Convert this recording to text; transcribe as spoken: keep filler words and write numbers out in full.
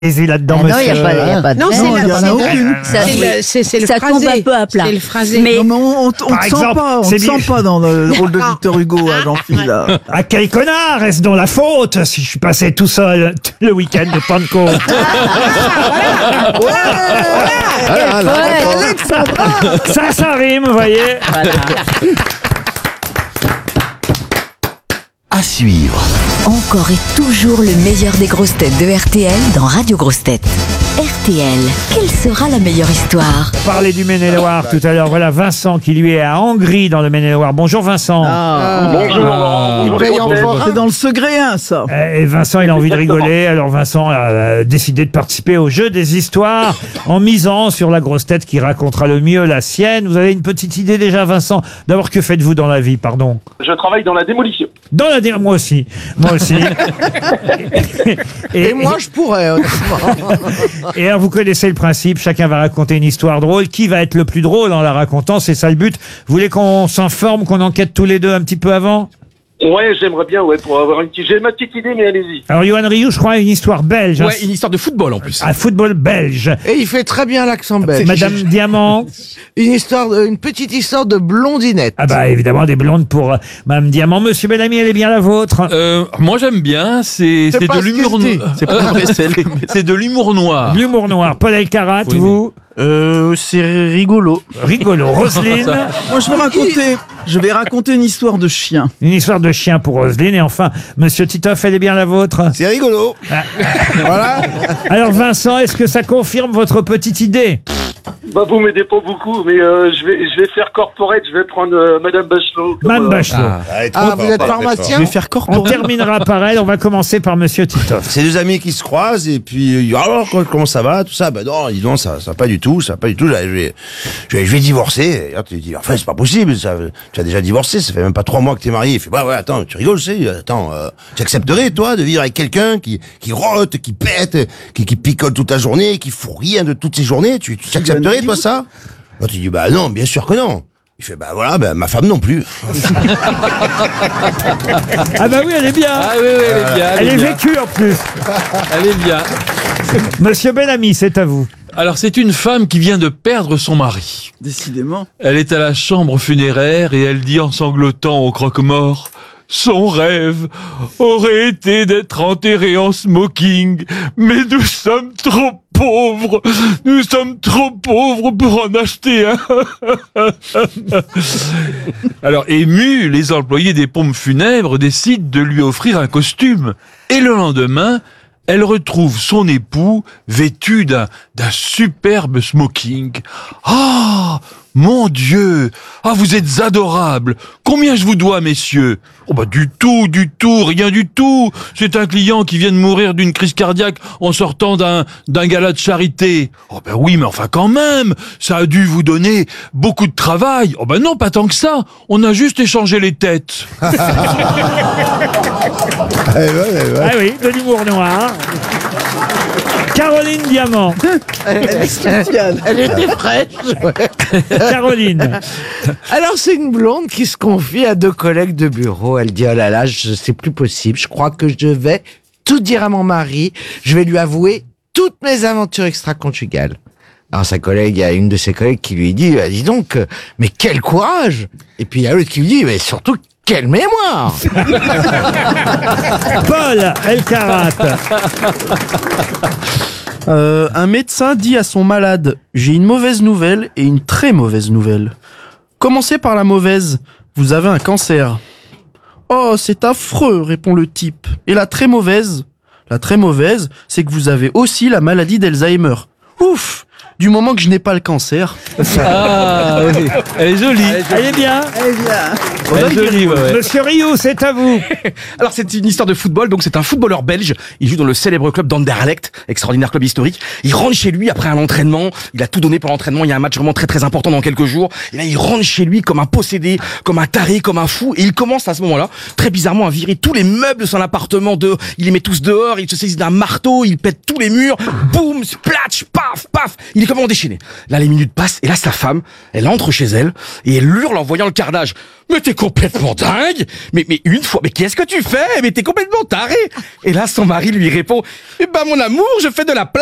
fantaisie là-dedans, Ah non, il monsieur. n'y a pas, il y a pas de Non, c'est gêne. la- il y en a c'est- aucune. Ça, C'est le, c'est, c'est le ça phrasé. tombe un peu à plat. C'est le phrasé. Mais- Non, mais on, on, on te Par sent exemple, pas, on c'est te bien- sent pas dans le rôle de Victor Hugo, hein, Jean-Philippe. là. À quel connard est-ce donc la faute si je suis passé tout seul le week-end de Pentecôte? Ah, là, Ça, ça rime, vous voyez. À suivre. Encore et toujours le meilleur des grosses têtes de R T L dans Radio Grosses Têtes. R T L, quelle sera la meilleure histoire? On parlait du Maine-et-Loire tout à l'heure. Voilà Vincent qui lui est à Hongrie dans le Maine-et-Loire. Bonjour Vincent. Bonjour Laurent, bonjour les grosses têtes. C'est dans le secréen, ça. Euh, Et Vincent, il a envie de rigoler. Alors Vincent a euh, décidé de participer au jeu des histoires en misant sur la grosse tête qui racontera le mieux la sienne. Vous avez une petite idée déjà, Vincent? D'abord, que faites-vous dans la vie, pardon? Je travaille dans la démolition. Dans la dé- moi aussi, moi aussi. et, Et moi, je pourrais, honnêtement. et alors, vous connaissez le principe. Chacun va raconter une histoire drôle. Qui va être le plus drôle en la racontant? C'est ça le but. Vous voulez qu'on s'informe, qu'on enquête tous les deux un petit peu avant? Ouais, j'aimerais bien, ouais, pour avoir une petite... J'ai ma petite idée, mais allez-y. Alors, Yoann Rioux, je crois, a une histoire belge. hein. Ouais, une histoire de football en plus. Un football belge. Et il fait très bien l'accent belge. Madame Diamant. Une histoire, de- une petite histoire de blondinette. Ah bah évidemment des blondes pour euh, Madame Diamant. Monsieur Bellamy, elle est bien la vôtre. Euh, moi j'aime bien, c'est C'est c'est pas de ce l'humour qu'il dit. noir. C'est pas vrai, c'est c'est de l'humour noir. L'humour noir. Paul Elkarat, Oui, vous Euh, c'est rigolo. rigolo. Roselyne, Moi, je vais raconter, je vais raconter une histoire de chien. une histoire de chien pour Roselyne. Et enfin, Monsieur Titoff, elle est bien la vôtre. C'est rigolo. Voilà. Alors Vincent, est-ce que ça confirme votre petite idée? Bah, vous m'aidez pas beaucoup, mais euh, je vais je vais faire corporate, je vais prendre euh, Madame Bachelot. comme, Mme euh, Bachelot. Ah, vous êtes Je pharmacien? vais faire On corporate. terminera par elle. On va commencer par Monsieur Titoff. C'est deux amis qui se croisent et puis euh, alors comment ça va tout ça, ben non dis donc ça ça va pas du tout, ça va pas du tout, je vais je vais, je vais divorcer. Et là, tu dis enfin c'est pas possible, ça, tu as déjà divorcé, ça fait même pas trois mois que t'es marié. Il fait bah ouais attends tu rigoles c'est attends euh, tu accepterais toi de vivre avec quelqu'un qui qui rote, qui pète, qui qui picole toute la journée, qui fout rien de toutes ses journées, tu tu accepterais toi ça? Là tu dis bah non bien sûr que non. Il fait bah voilà bah ma femme non plus. Ah bah oui, elle est bien. Ah oui, oui, elle est bien. Elle est bien. vécue en plus. Elle est bien. Monsieur Bellamy, c'est à vous. Alors c'est une femme qui vient de perdre son mari. Décidément. Elle est à la chambre funéraire et elle dit en sanglotant au croque-mort: son rêve aurait été d'être enterré en smoking, mais nous sommes trop pauvres, nous sommes trop pauvres pour en acheter un. Alors émus, les employés des pompes funèbres décident de lui offrir un costume. Et le lendemain, elle retrouve son époux vêtu d'un d'un superbe smoking. Ah, mon Dieu! Ah, vous êtes adorables! Combien je vous dois, messieurs? Oh bah du tout, du tout, rien du tout! C'est un client qui vient de mourir d'une crise cardiaque en sortant d'un d'un gala de charité. Oh bah oui, mais enfin quand même! Ça a dû vous donner beaucoup de travail. Oh bah non, pas tant que ça! On a juste échangé les têtes. Ah oui, de l'humour noir. Caroline Diamant. Elle était fraîche. Caroline. Alors, c'est une blonde qui se confie à deux collègues de bureau. Elle dit, oh là là, je, c'est plus possible. Je crois que je vais tout dire à mon mari. Je vais lui avouer toutes mes aventures extra-conjugales. Alors, sa collègue, il y a une de ses collègues qui lui dit, bah, dis donc, euh, mais quel courage! Et puis, il y a l'autre qui lui dit, mais surtout, quelle mémoire! Paul Elkarat. Euh, un médecin dit à son malade « J'ai une mauvaise nouvelle et une très mauvaise nouvelle. Commencez par la mauvaise. Vous avez un cancer. »« Oh, c'est affreux, répond le type. Et la très mauvaise ? La très mauvaise, c'est que vous avez aussi la maladie d'Alzheimer. Ouf ! Du moment que je n'ai pas le cancer. » Ah oui, elle est jolie. Elle est bien. Elle est jolie, ouais, ouais. Monsieur Rioux, c'est à vous. Alors c'est une histoire de football, donc c'est un footballeur belge. Il joue dans le célèbre club d'Anderlecht, extraordinaire club historique. Il rentre chez lui après un entraînement. Il a tout donné pour l'entraînement. Il y a un match vraiment très très important dans quelques jours. Et là il rentre chez lui comme un possédé, comme un taré, comme un fou. Et il commence à ce moment-là, très bizarrement, à virer tous les meubles de son appartement. De, il les met tous dehors. Il se saisit d'un marteau. Il pète tous les murs. Boum, splatch, paf, paf. Il est complètement déchaîné. Là, les minutes passent, et là, sa femme, elle entre chez elle, et elle hurle en voyant le carnage. Mais t'es complètement dingue! Mais, mais une fois, mais qu'est-ce que tu fais? Mais t'es complètement taré! Et là, son mari lui répond, eh ben, mon amour, je fais de la place